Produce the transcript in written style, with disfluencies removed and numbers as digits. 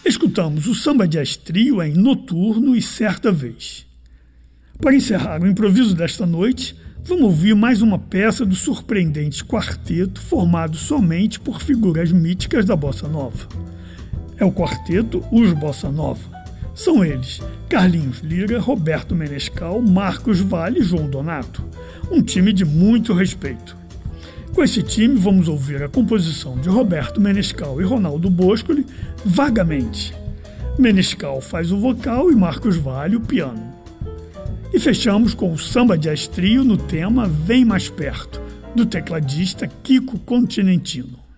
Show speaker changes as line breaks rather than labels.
Escutamos o Samba Jazz Trio em Noturno e Certa Vez. Para encerrar o improviso desta noite, vamos ouvir mais uma peça do surpreendente quarteto formado somente por figuras míticas da Bossa Nova. É o quarteto Os Bossa Nova. São eles Carlinhos Lira, Roberto Menescal, Marcos Valle e João Donato. Um time de muito respeito. Com esse time vamos ouvir a composição de Roberto Menescal e Ronaldo Boscoli, Vagamente. Menescal faz o vocal e Marcos Valle o piano. E fechamos com o Samba Jazz Trio no tema Vem Mais Perto, do tecladista Kiko Continentino.